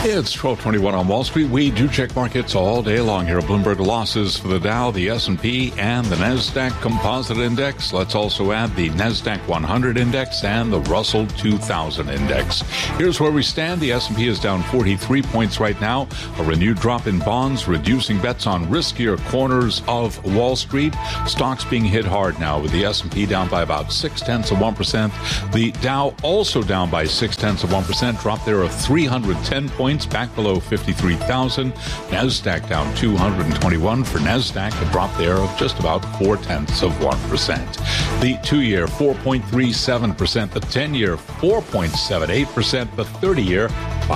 It's 12:21 on Wall Street. We do check markets all day long here at Bloomberg. Losses for the Dow, the S&P, and the NASDAQ Composite Index. Let's also add the NASDAQ 100 Index and the Russell 2000 Index. Here's where we stand. The S&P is down 43 points right now. A renewed drop in bonds, reducing bets on riskier corners of Wall Street. Stocks being hit hard now, with the S&P down by about 0.6%. The Dow also down by 0.6%. Drop there of 310 points. Back below 53,000. NASDAQ down 221 for NASDAQ, a drop there of just about 0.4%. The 2-year 4.37%, the 10-year 4.78%, the 30-year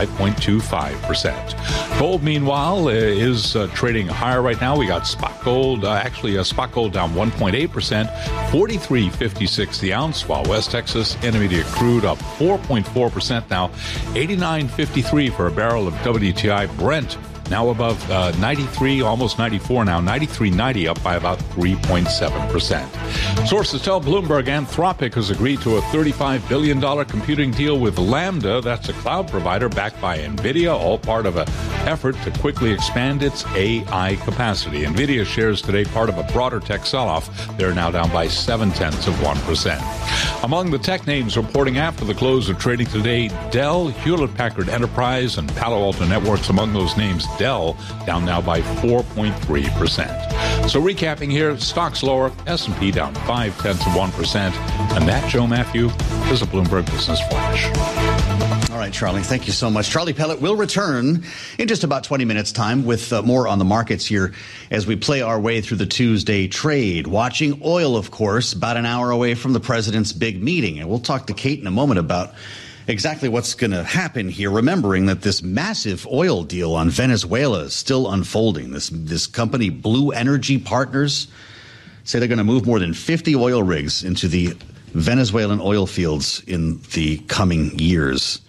5.25%. Gold, meanwhile, is trading higher right now. We got spot gold, spot gold down 1.8%, 43.56 the ounce, while West Texas Intermediate crude up 4.4% now, 89.53 for a barrel of WTI. Brent now above 93, almost 94 now, 93.90, up by about 3.7%. Sources tell Bloomberg Anthropic has agreed to a $35 billion computing deal with Lambda. That's a cloud provider backed by NVIDIA, all part of an effort to quickly expand its AI capacity. NVIDIA shares today part of a broader tech sell-off. They're now down by 0.7%. Among the tech names reporting after the close of trading today, Dell, Hewlett-Packard Enterprise, and Palo Alto Networks among those names. Dell down now by 4.3%. So recapping here, stocks lower, S&P down 0.5%. And that, Joe Matthew, is a Bloomberg Business Flash. All right, Charlie, thank you so much. Charlie Pellet will return in just about 20 minutes' time with more on the markets here as we play our way through the Tuesday trade. Watching oil, of course, about an hour away from the president's big meeting. And we'll talk to Kate in a moment about exactly what's going to happen here, remembering that this massive oil deal on Venezuela is still unfolding. This company, Blue Energy Partners, say they're going to move more than 50 oil rigs into the Venezuelan oil fields in the coming years.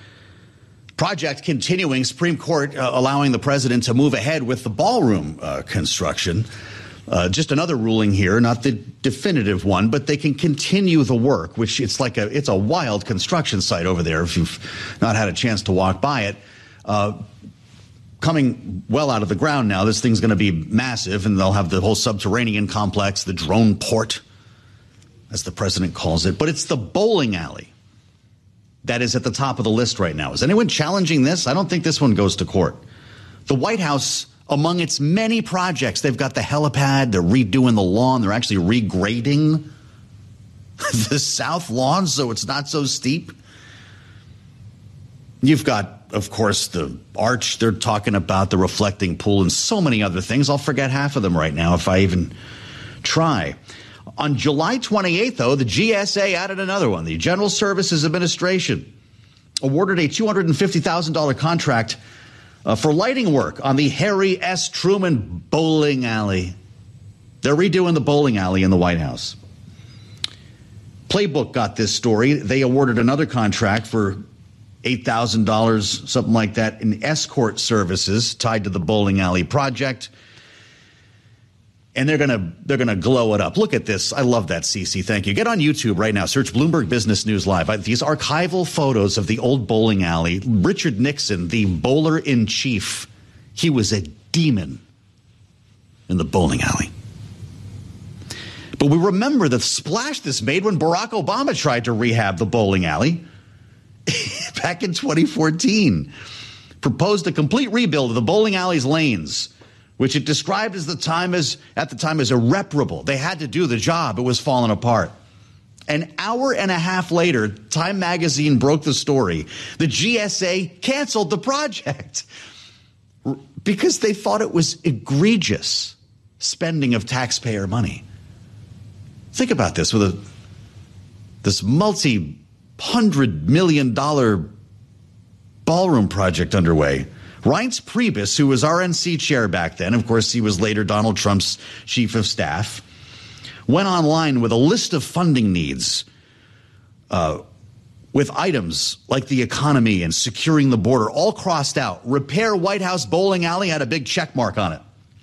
Project continuing, Supreme Court allowing the president to move ahead with the ballroom construction. Just another ruling here, not the definitive one, but they can continue the work, which it's a wild construction site over there if you've not had a chance to walk by it. Coming well out of the ground now, this thing's going to be massive, and they'll have the whole subterranean complex, the drone port, as the president calls it. But it's the bowling alley that is at the top of the list right now. Is anyone challenging this? I don't think this one goes to court. The White House, among its many projects, they've got the helipad, they're redoing the lawn, they're actually regrading the south lawn so it's not so steep. You've got, of course, the arch they're talking about, the reflecting pool, and so many other things. I'll forget half of them right now if I even try. On July 28th, though, the GSA added another one. The General Services Administration awarded a $250,000 contract for lighting work on the Harry S. Truman Bowling Alley. They're redoing the bowling alley in the White House. Playbook got this story. They awarded another contract for $8,000, something like that, in escort services tied to the bowling alley project. And they're gonna glow it up. Look at this. I love that, CC. Thank you. Get on YouTube right now. Search Bloomberg Business News Live. These archival photos of the old bowling alley. Richard Nixon, the bowler-in-chief, he was a demon in the bowling alley. But we remember the splash this made when Barack Obama tried to rehab the bowling alley back in 2014. Proposed a complete rebuild of the bowling alley's lanes, which it described at the time as irreparable. They had to do the job. It was falling apart. An hour and a half later, Time magazine broke the story. The GSA canceled the project because they thought it was egregious spending of taxpayer money. Think about this, with this multi-$100 million ballroom project underway. Reince Priebus, who was RNC chair back then, of course he was later Donald Trump's chief of staff, went online with a list of funding needs with items like the economy and securing the border all crossed out. Repair White House bowling alley had a big check mark on it.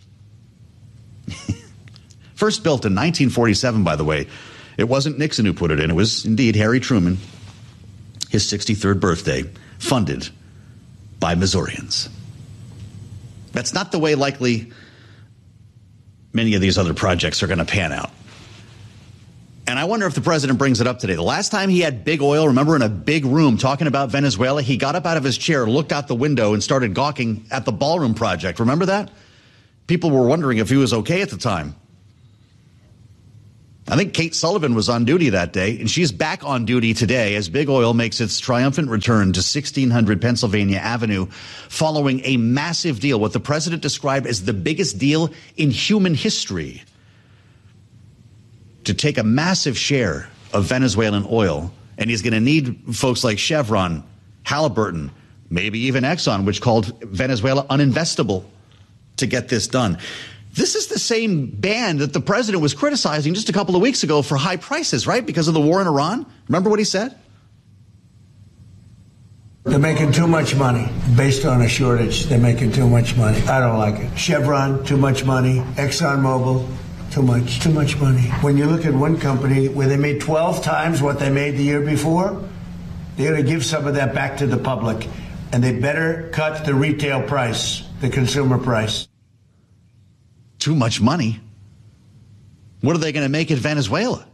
First built in 1947, by the way. It wasn't Nixon who put it in. It was indeed Harry Truman, his 63rd birthday, funded by Missourians. That's not the way likely many of these other projects are going to pan out. And I wonder if the president brings it up today. The last time he had big oil, remember, in a big room talking about Venezuela, he got up out of his chair, looked out the window, and started gawking at the Ballroom Project. Remember that? People were wondering if he was okay at the time. I think Kate Sullivan was on duty that day, and she's back on duty today as Big Oil makes its triumphant return to 1600 Pennsylvania Avenue following a massive deal, what the president described as the biggest deal in human history, to take a massive share of Venezuelan oil. And he's going to need folks like Chevron, Halliburton, maybe even Exxon, which called Venezuela uninvestable, to get this done. This is the same band that the president was criticizing just a couple of weeks ago for high prices, right? Because of the war in Iran. Remember what he said? They're making too much money based on a shortage. They're making too much money. I don't like it. Chevron, too much money. ExxonMobil, too much money. When you look at one company where they made 12 times what they made the year before, they're going to give some of that back to the public. And they better cut the retail price, the consumer price. Too much money? What are they going to make in Venezuela?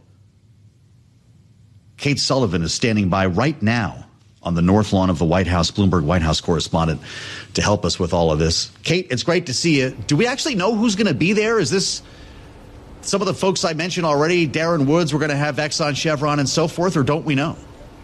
Kate Sullivan is standing by right now on the north lawn of the White House, Bloomberg White House correspondent, to help us with all of this. Kate, it's great to see you. Do we actually know who's going to be there? Is this some of the folks I mentioned already? Darren Woods, we're going to have Exxon, Chevron, and so forth, or don't we know?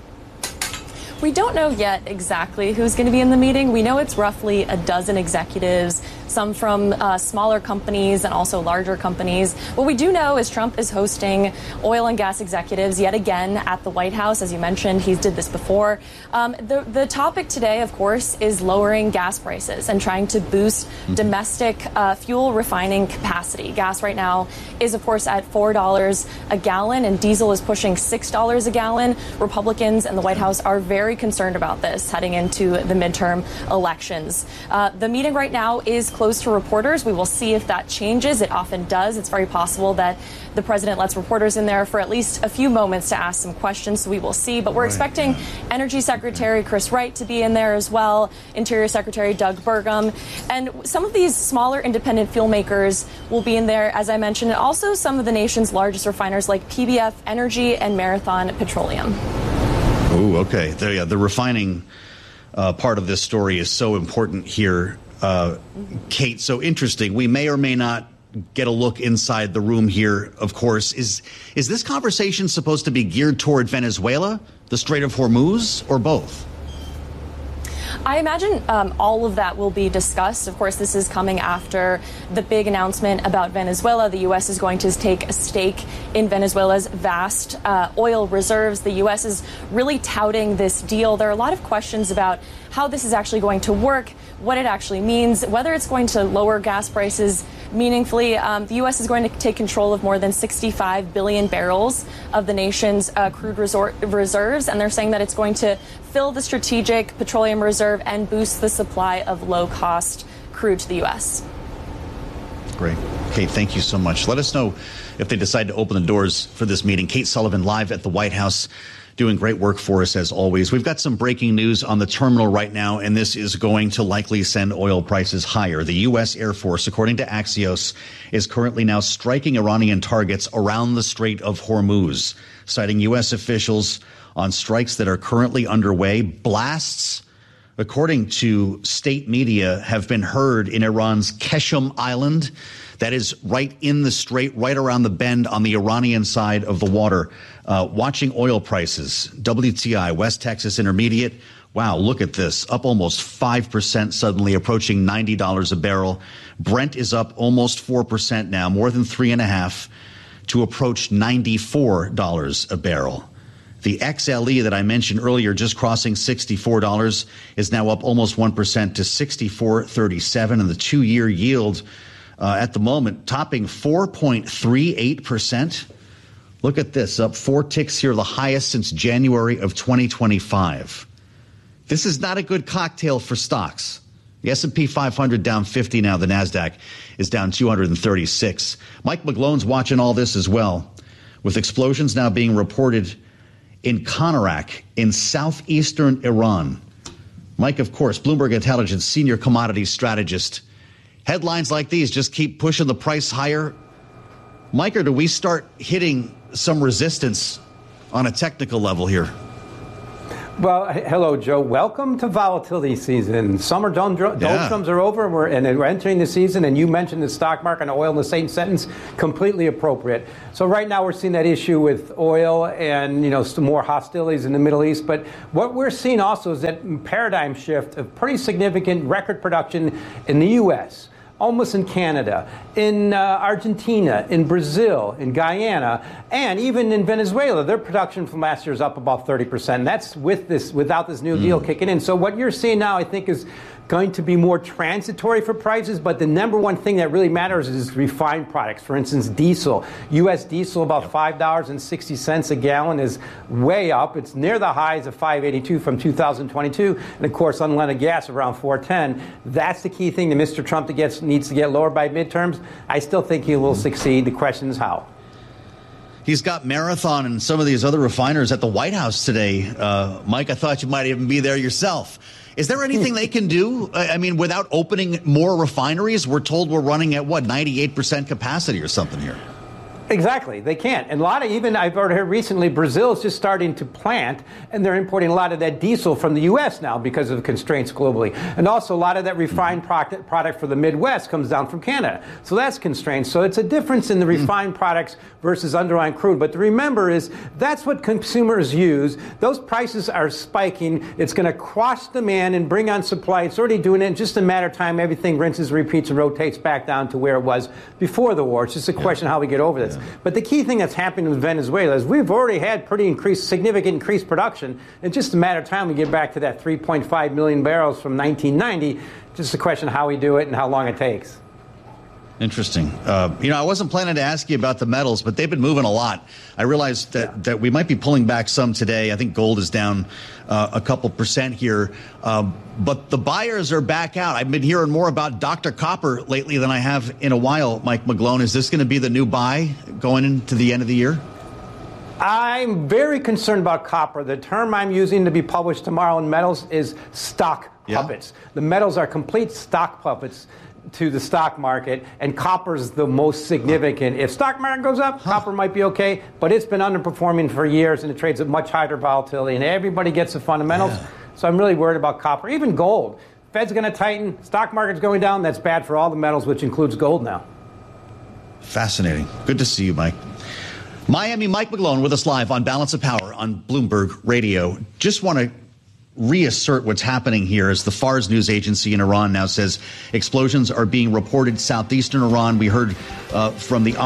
We don't know yet exactly who's going to be in the meeting. We know it's roughly a dozen executives, some from smaller companies and also larger companies. What we do know is Trump is hosting oil and gas executives yet again at the White House. As you mentioned, he did this before. The topic today, of course, is lowering gas prices and trying to boost domestic fuel refining capacity. Gas right now is, of course, at $4 a gallon, and diesel is pushing $6 a gallon. Republicans and the White House are very concerned about this heading into the midterm elections. The meeting right now is closed to reporters. We will see if that changes. It often does. It's very possible that the president lets reporters in there for at least a few moments to ask some questions. So we will see. But we're expecting Energy Secretary Chris Wright to be in there as well, Interior Secretary Doug Burgum. And some of these smaller independent fuel makers will be in there, as I mentioned, and also some of the nation's largest refiners like PBF Energy and Marathon Petroleum. Oh, okay. The refining part of this story is so important here, Kate. So interesting. We may or may not get a look inside the room here, of course. Is this conversation supposed to be geared toward Venezuela, the Strait of Hormuz, or both? I imagine all of that will be discussed. Of course, this is coming after the big announcement about Venezuela. The U.S. is going to take a stake in Venezuela's vast oil reserves. The U.S. is really touting this deal. There are a lot of questions about how this is actually going to work, what it actually means, whether it's going to lower gas prices meaningfully. The U.S. is going to take control of more than 65 billion barrels of the nation's crude reserves, and they're saying that it's going to fill the strategic petroleum reserve and boost the supply of low-cost crude to the U.S. Great. Kate, thank you so much. Let us know if they decide to open the doors for this meeting. Kate Sullivan live at the White House, doing great work for us as always. We've got some breaking news on the terminal right now, and this is going to likely send oil prices higher. The U.S. Air Force, according to Axios, is currently now striking Iranian targets around the Strait of Hormuz, citing U.S. officials on strikes that are currently underway. Blasts, according to state media, have been heard in Iran's Keshem Island. That is right in the strait, right around the bend on the Iranian side of the water. Watching oil prices, WTI, West Texas Intermediate. Wow, look at this. Up almost 5% suddenly, approaching $90 a barrel. Brent is up almost 4% now, more than 3.5%, to approach $94 a barrel. The XLE that I mentioned earlier, just crossing $64, is now up almost 1% to $64.37, and the 2-year yield at the moment topping 4.38%. Look at this, up 4 ticks here, the highest since January of 2025. This is not a good cocktail for stocks. The S&P 500 down 50 now. The NASDAQ is down 236. Mike McGlone's watching all this as well, with explosions now being reported in Konarak in southeastern Iran. Mike, of course, Bloomberg Intelligence senior commodities strategist. Headlines like these just keep pushing the price higher. Mike, or do we start hitting some resistance on a technical level here? Well, hello, Joe. Welcome to volatility season. Summer doldrums are over, we're entering the season, and you mentioned the stock market and oil in the same sentence, completely appropriate. So right now we're seeing that issue with oil and, some more hostilities in the Middle East. But what we're seeing also is that paradigm shift of pretty significant record production in the U.S., almost in Canada, in Argentina, in Brazil, in Guyana, and even in Venezuela. Their production from last year is up about 30%. And that's without this new deal kicking in. So what you're seeing now, I think, is going to be more transitory for prices, but the number one thing that really matters is refined products. For instance, diesel. U.S. diesel, about $5.60 a gallon, is way up. It's near the highs of $5.82 from 2022. And, of course, unleaded gas around $4.10. That's the key thing that Mr. Trump needs to get lower by midterms. I still think he will succeed. The question is how. He's got Marathon and some of these other refiners at the White House today. Mike, I thought you might even be there yourself. Is there anything they can do? I mean, without opening more refineries? We're told we're running at, 98% capacity or something here. Exactly. They can't. And I've heard recently, Brazil is just starting to plant, and they're importing a lot of that diesel from the U.S. now because of constraints globally. And also a lot of that refined product for the Midwest comes down from Canada. So that's constrained. So it's a difference in the refined products versus underlying crude. But to remember is that's what consumers use. Those prices are spiking. It's going to quash demand and bring on supply. It's already doing it. In just a matter of time, everything rinses, repeats, and rotates back down to where it was before the war. It's just a question of how we get over this. But the key thing that's happening with Venezuela is we've already had significant increased production. It's just a matter of time we get back to that 3.5 million barrels from 1990. Just a question of how we do it and how long it takes. Interesting. I wasn't planning to ask you about the metals, but they've been moving a lot. I realized that we might be pulling back some today. I think gold is down a couple percent here. But the buyers are back out. I've been hearing more about Dr. Copper lately than I have in a while, Mike McGlone. Is this going to be the new buy going into the end of the year? I'm very concerned about copper. The term I'm using to be published tomorrow in Metals is stock puppets. The metals are complete stock puppets to the stock market, and copper's the most significant. If stock market goes up, copper might be okay, but it's been underperforming for years, and it trades at much higher volatility, and everybody gets the fundamentals. So I'm really worried about copper. Even gold. Fed's going to tighten. Stock market's going down. That's bad for all the metals, which includes gold now. Fascinating. Good to see you, Mike. Miami Mike McGlone with us live on Balance of Power on Bloomberg Radio. Just want to reassert what's happening here as the Fars news agency in Iran now says explosions are being reported southeastern Iran. We heard from the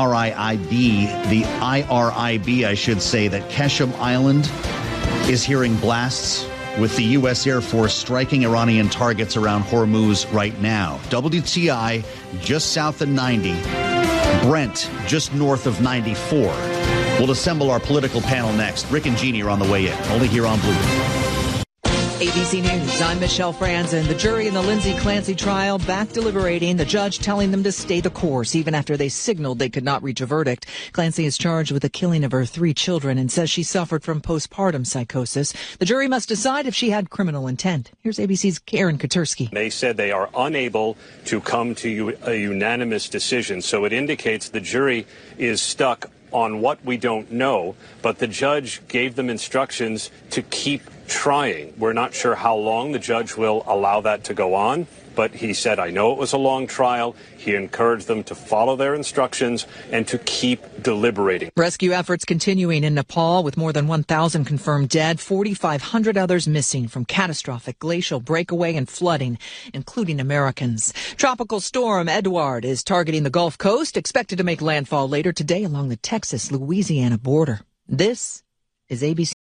IRIB, I should say, that Keshem Island is hearing blasts with the U.S. Air Force striking Iranian targets around Hormuz right now. WTI just south of 90. Brent just north of 94. We'll assemble our political panel next. Rick and Jeannie are on the way in, only here on Bloomberg. ABC News, I'm Michelle Franzen. The jury in the Lindsay Clancy trial back deliberating, the judge telling them to stay the course even after they signaled they could not reach a verdict. Clancy is charged with the killing of her 3 children and says she suffered from postpartum psychosis. The jury must decide if she had criminal intent. Here's ABC's Karen Katursky. They said they are unable to come to a unanimous decision, so it indicates the jury is stuck on what we don't know, but the judge gave them instructions to keep trying. We're not sure how long the judge will allow that to go on, but he said, I know it was a long trial. He encouraged them to follow their instructions and to keep deliberating. Rescue efforts continuing in Nepal with more than 1,000 confirmed dead, 4,500 others missing from catastrophic glacial breakaway and flooding, including Americans. Tropical storm Edouard is targeting the Gulf Coast, expected to make landfall later today along the Texas-Louisiana border. This is ABC.